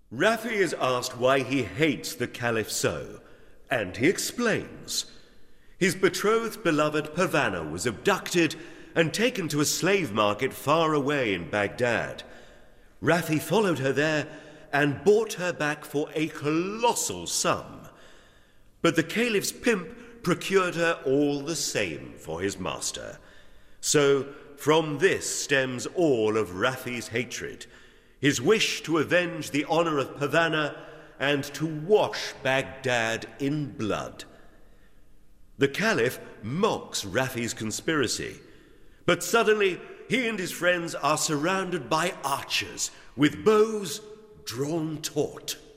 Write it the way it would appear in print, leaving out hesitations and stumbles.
Raffi is asked why he hates the Caliph so, and he explains. His betrothed beloved Pavana was abducted and taken to a slave market far away in Baghdad. Raffi followed her there and bought her back for a colossal sum. But the Caliph's pimp procured her all the same for his master. So from this stems all of Raffi's hatred, his wish to avenge the honor of Pavana and to wash Baghdad in blood. The Caliph mocks Raffi's conspiracy, but suddenly he and his friends are surrounded by archers with bows drawn taut.